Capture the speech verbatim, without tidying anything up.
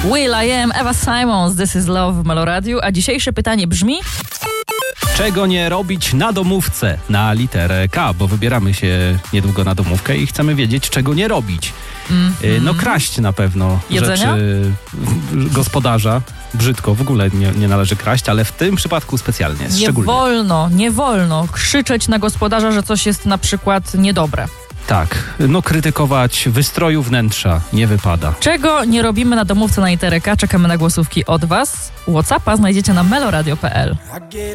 Will I Am, Eva Simons, This is Love w Meloradiu, a dzisiejsze pytanie brzmi... Czego nie robić na domówce na literę K, bo wybieramy się niedługo na domówkę i chcemy wiedzieć, czego nie robić. Mm-hmm. No kraść na pewno Jedzenia? rzeczy gospodarza. Brzydko, w ogóle nie, nie należy kraść, ale w tym przypadku specjalnie, Nie szczególnie. wolno, nie wolno krzyczeć na gospodarza, że coś jest na przykład niedobre. Tak, no krytykować wystroju wnętrza nie wypada. Czego nie robimy na domówce na literę K? Czekamy na głosówki od was. WhatsAppa znajdziecie na meloradio kropka p l.